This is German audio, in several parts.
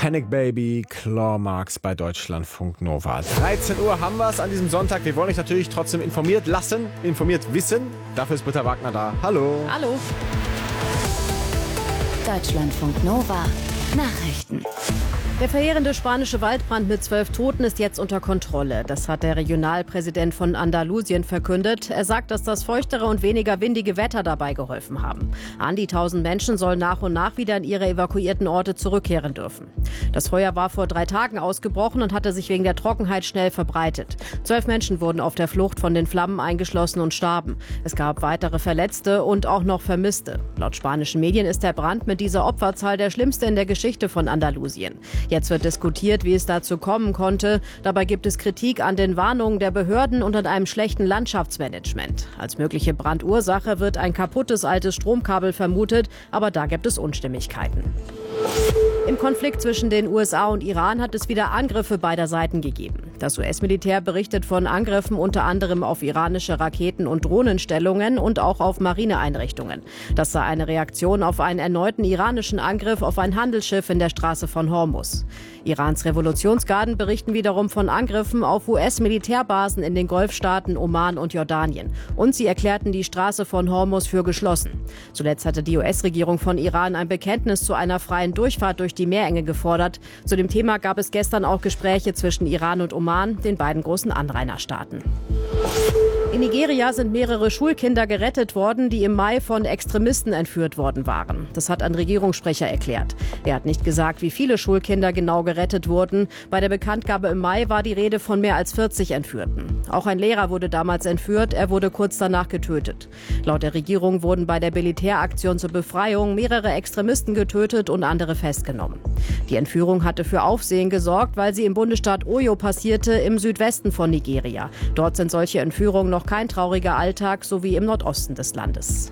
Panic Baby, Claw Marks bei Deutschlandfunk Nova. 13 Uhr haben wir es an diesem Sonntag. Wir wollen euch natürlich trotzdem informiert lassen, informiert wissen. Dafür ist Britta Wagner da. Hallo. Hallo. Deutschlandfunk Nova. Nachrichten. Der verheerende spanische Waldbrand mit 12 Toten ist jetzt unter Kontrolle. Das hat der Regionalpräsident von Andalusien verkündet. Er sagt, dass das feuchtere und weniger windige Wetter dabei geholfen haben. An die 1000 Menschen sollen nach und nach wieder in ihre evakuierten Orte zurückkehren dürfen. Das Feuer war vor 3 Tagen ausgebrochen und hatte sich wegen der Trockenheit schnell verbreitet. 12 Menschen wurden auf der Flucht von den Flammen eingeschlossen und starben. Es gab weitere Verletzte und auch noch Vermisste. Laut spanischen Medien ist der Brand mit dieser Opferzahl der schlimmste in der Geschichte von Andalusien. Jetzt wird diskutiert, wie es dazu kommen konnte. Dabei gibt es Kritik an den Warnungen der Behörden und an einem schlechten Landschaftsmanagement. Als mögliche Brandursache wird ein kaputtes altes Stromkabel vermutet, aber da gibt es Unstimmigkeiten. Im Konflikt zwischen den USA und Iran hat es wieder Angriffe beider Seiten gegeben. Das US-Militär berichtet von Angriffen unter anderem auf iranische Raketen- und Drohnenstellungen und auch auf Marineeinrichtungen. Das sei eine Reaktion auf einen erneuten iranischen Angriff auf ein Handelsschiff in der Straße von Hormuz. Irans Revolutionsgarden berichten wiederum von Angriffen auf US-Militärbasen in den Golfstaaten Oman und Jordanien. Und sie erklärten die Straße von Hormuz für geschlossen. Zuletzt hatte die US-Regierung von Iran ein Bekenntnis zu einer freien Durchfahrt durch die Meerenge gefordert. Zu dem Thema gab es gestern auch Gespräche zwischen Iran und Oman, den beiden großen Anrainerstaaten. In Nigeria sind mehrere Schulkinder gerettet worden, die im Mai von Extremisten entführt worden waren. Das hat ein Regierungssprecher erklärt. Er hat nicht gesagt, wie viele Schulkinder genau gerettet wurden. Bei der Bekanntgabe im Mai war die Rede von mehr als 40 Entführten. Auch ein Lehrer wurde damals entführt. Er wurde kurz danach getötet. Laut der Regierung wurden bei der Militäraktion zur Befreiung mehrere Extremisten getötet und andere festgenommen. Die Entführung hatte für Aufsehen gesorgt, weil sie im Bundesstaat Oyo passierte, im Südwesten von Nigeria. Dort sind solche Entführungen noch kein trauriger Alltag, so wie im Nordosten des Landes.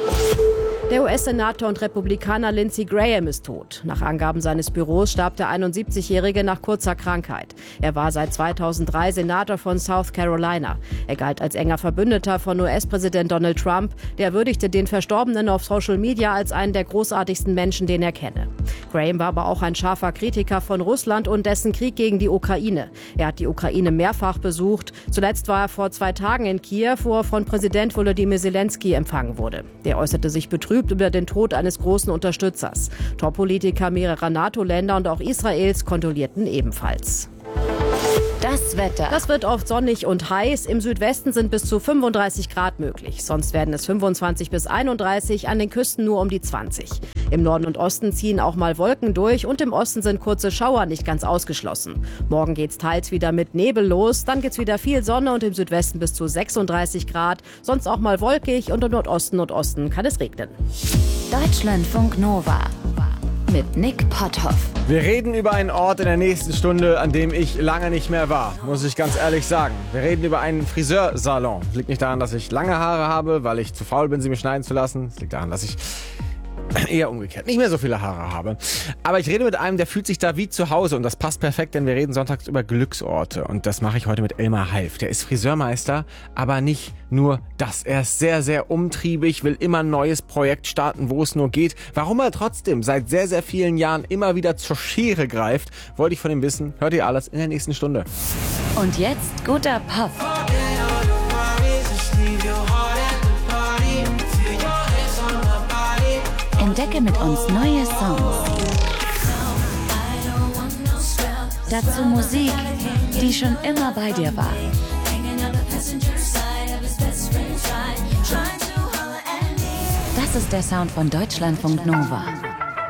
Der US-Senator und Republikaner Lindsey Graham ist tot. Nach Angaben seines Büros starb der 71-Jährige nach kurzer Krankheit. Er war seit 2003 Senator von South Carolina. Er galt als enger Verbündeter von US-Präsident Donald Trump. Der würdigte den Verstorbenen auf Social Media als einen der großartigsten Menschen, den er kenne. Graham war aber auch ein scharfer Kritiker von Russland und dessen Krieg gegen die Ukraine. Er hat die Ukraine mehrfach besucht. Zuletzt war er vor 2 Tagen in Kiew, wo er von Präsident Volodymyr Zelensky empfangen wurde. Der äußerte sich betrübt über den Tod eines großen Unterstützers. Top-Politiker mehrerer NATO-Länder und auch Israels kondolierten ebenfalls. Das Wetter. Das wird oft sonnig und heiß. Im Südwesten sind bis zu 35 Grad möglich. Sonst werden es 25 bis 31, an den Küsten nur um die 20. Im Norden und Osten ziehen auch mal Wolken durch und im Osten sind kurze Schauer nicht ganz ausgeschlossen. Morgen geht's teils wieder mit Nebel los, dann gibt's wieder viel Sonne und im Südwesten bis zu 36 Grad. Sonst auch mal wolkig und im Nordosten und Osten kann es regnen. Deutschlandfunk Nova. Mit Nick Potthoff. Wir reden über einen Ort in der nächsten Stunde, an dem ich lange nicht mehr war, muss ich ganz ehrlich sagen. Wir reden über einen Friseursalon. Es liegt nicht daran, dass ich lange Haare habe, weil ich zu faul bin, sie mir schneiden zu lassen. Es liegt daran, dass ich eher umgekehrt nicht mehr so viele Haare habe. Aber ich rede mit einem, der fühlt sich da wie zu Hause und das passt perfekt, denn wir reden sonntags über Glücksorte und das mache ich heute mit Elmar Half. Der ist Friseurmeister, aber nicht nur das. Er ist sehr, sehr umtriebig, will immer ein neues Projekt starten, wo es nur geht. Warum er trotzdem seit sehr, sehr vielen Jahren immer wieder zur Schere greift, wollte ich von ihm wissen. Hört ihr alles in der nächsten Stunde. Und jetzt guter Puff. Entdecke mit uns neue Songs. Dazu Musik, die schon immer bei dir war. Das ist der Sound von Deutschlandfunk Nova.